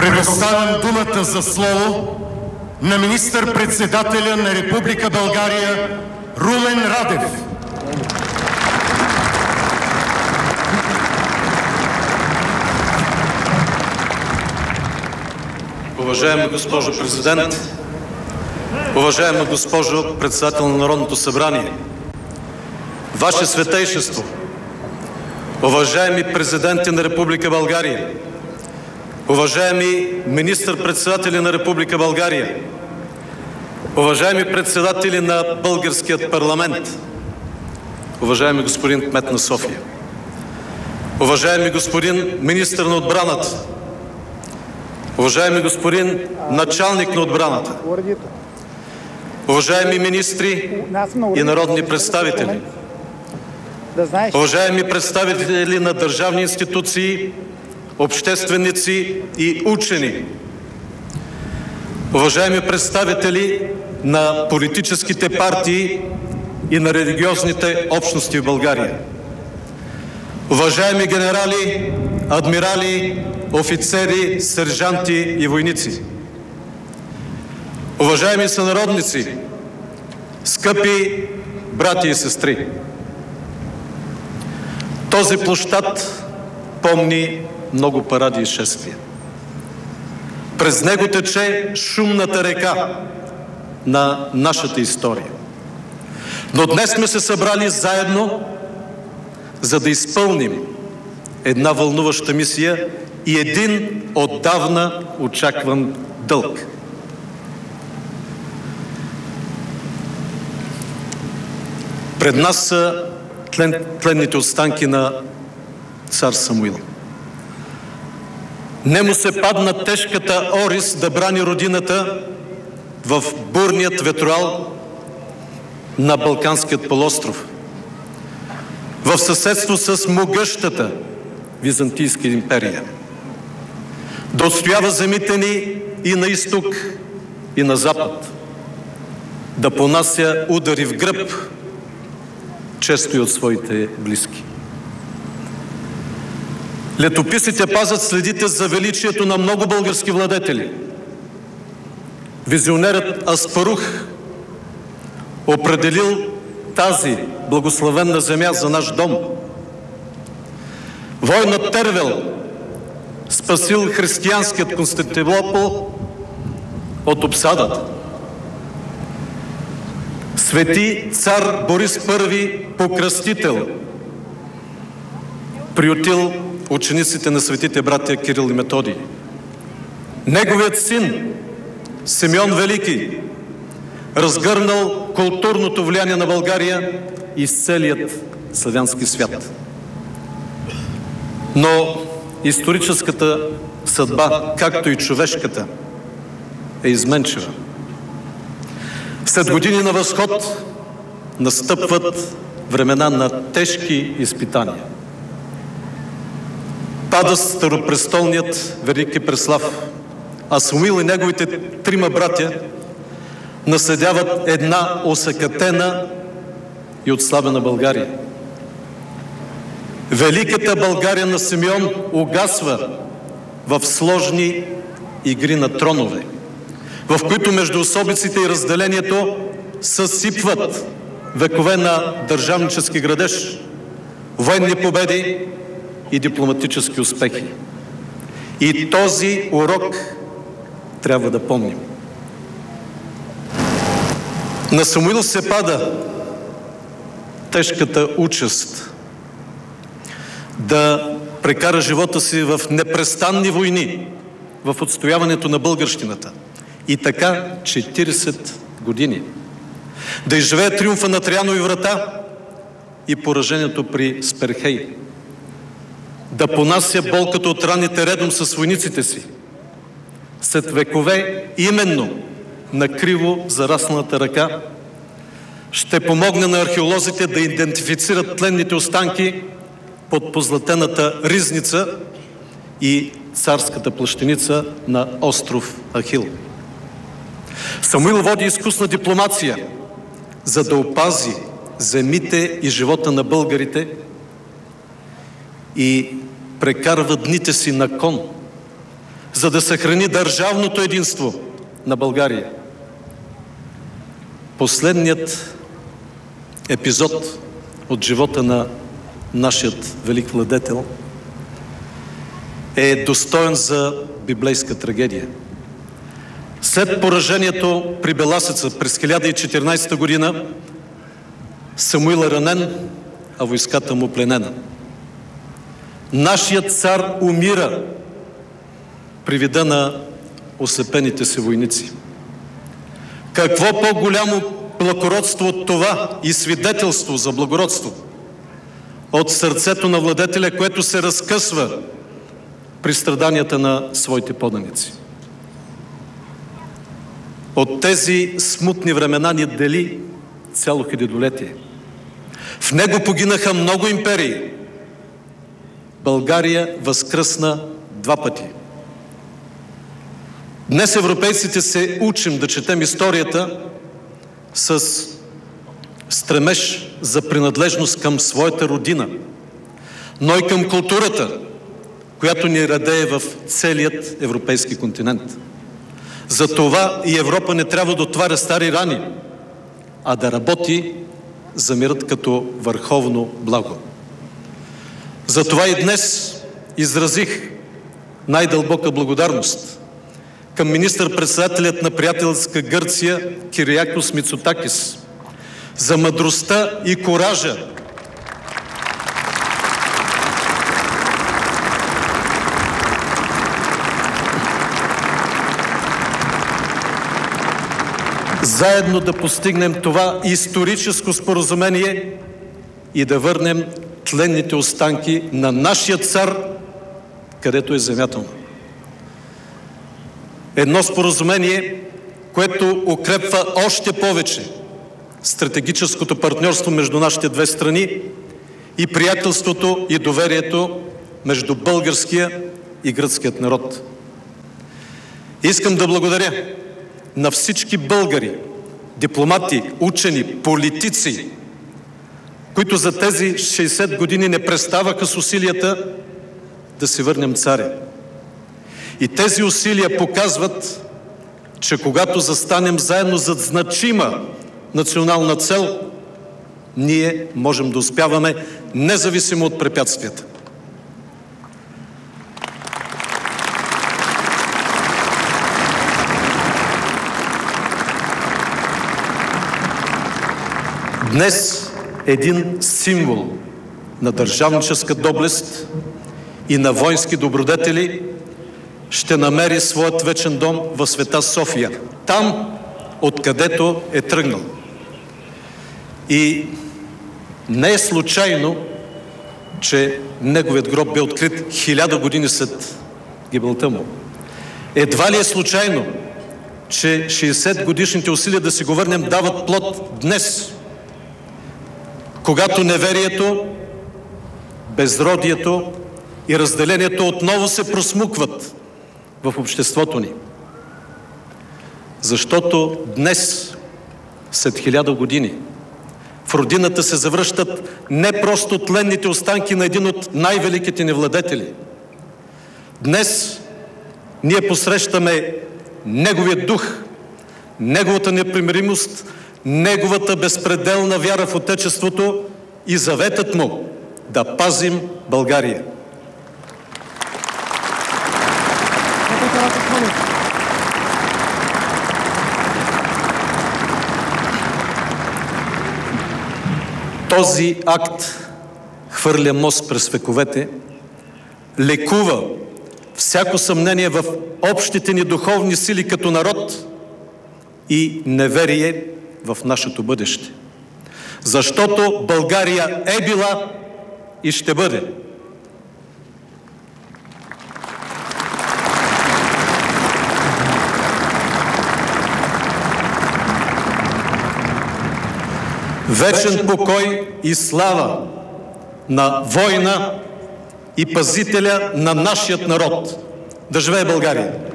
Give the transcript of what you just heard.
Предоставям думата за слово на министър-председателя на Република България Румен Радев. Уважаема госпожо президент, уважаема госпожо председател на Народното събрание, Ваше Светейшество, уважаеми президенти на Република България, уважаеми министър-председатели на Република България, уважаеми председатели на българският парламент, уважаеми господин кмет на София, уважаеми господин министър на отбраната, уважаеми господин началник на отбраната, уважаеми министри и народни представители, уважаеми представители на държавни институции, общественици и учени, уважаеми представители на политическите партии и на религиозните общности в България, уважаеми генерали, адмирали, офицери, сержанти и войници, уважаеми сънародници, скъпи брати и сестри! Този площад помни много паради и шествия. През него тече шумната река на нашата история. Но днес сме се събрали заедно, за да изпълним една вълнуваща мисия и един отдавна очакван дълг. Пред нас са тленните останки на цар Самуил. Нему се падна тежката орис да брани родината в бурният ветроал на Балканският полуостров, в съседство с могъщата Византийска империя. Да отстоява земите ни и на изток, и на запад. Да понася удари в гръб, често и от своите близки. Летописите пазят следите за величието на много български владетели. Визионерът Аспарух определил тази благословенна земя за наш дом. Войнат Тервел спасил християнският Константинопол от обсадата. Свети цар Борис I Покръстител приютил учениците на светите братя Кирил и Методий. Неговият син Симеон Велики разгърнал културното влияние на България из целият славянски свят. Но историческата съдба, както и човешката, е изменчива. След години на възход настъпват времена на тежки изпитания. Пада старопрестолният Велики Преслав, а Самуил и неговите трима братя наследяват една осакатена и отслабена България. Великата България на Симеон угасва в сложни игри на тронове, в които между особиците и разделението съсипват векове на държавнически градеж, военни победи и дипломатически успехи. И този урок трябва да помним. На Самуил се пада тежката участ да прекара живота си в непрестанни войни, в отстояването на българщината. И така 40 години. Да изживее триумфа на Траянови врата и поражението при Сперхей. Да понася болката от раните редом с войниците си. След векове именно на криво зарасналата ръка ще помогне на археолозите да идентифицират тленните останки под позлатената ризница и царската плащеница на остров Ахил. Самуил води изкусна дипломация, за да опази земите и живота на българите и прекарва дните си на кон, за да съхрани държавното единство на България. Последният епизод от живота на нашият велик владетел е достоен за библейска трагедия. След поражението при Беласица през 1014 година Самуил е ранен, а войската му пленена. Нашият цар умира при вида на ослепените си войници. Какво по-голямо благородство от това и свидетелство за благородство от сърцето на владетеля, което се разкъсва при страданията на своите поданици. От тези смутни времена ни дели цяло хилядолетие. В него погинаха много империи. България възкръсна 2 пъти. Днес европейците се учим да четем историята с стремеж за принадлежност към своята родина, но и към културата, която ни радее в целият европейски континент. Затова и Европа не трябва да отваря стари рани, а да работи за мирът като върховно благо. Затова и днес изразих най-дълбока благодарност към министър-председателят на приятелска Гърция Кириакос Мицотакис за мъдростта и коража, заедно да постигнем това историческо споразумение и да върнем тленните останки на нашия цар, където е земята му. Едно споразумение, което укрепва още повече стратегическото партньорство между нашите две страни и приятелството и доверието между българския и гръцкият народ. Искам да благодаря на всички българи, дипломати, учени, политици, които за тези 60 години не преставаха с усилията да си върнем царя. И тези усилия показват, че когато застанем заедно зад значима национална цел, ние можем да успяваме независимо от препятствията. Днес един символ на държавническа доблест и на воински добродетели ще намери своят вечен дом в Света София, там, откъдето е тръгнал. И не е случайно, че неговият гроб бе открит 1000 години след гибелта му. Едва ли е случайно, че 60 годишните усилия да си го върнем дават плод днес, когато неверието, безродието и разделението отново се просмукват в обществото ни. Защото днес, след 1000 години, в родината се завръщат не просто тленните останки на един от най-великите ни владетели. Днес ние посрещаме неговият дух, неговата непримиримост, неговата безпределна вяра в Отечеството и заветът му да пазим България. Този акт хвърля мост през вековете, лекува всяко съмнение в общите ни духовни сили като народ и неверие в нашето бъдеще. Защото България е била и ще бъде. Вечен покой и слава на воина и пазителя на нашият народ. Да живее България!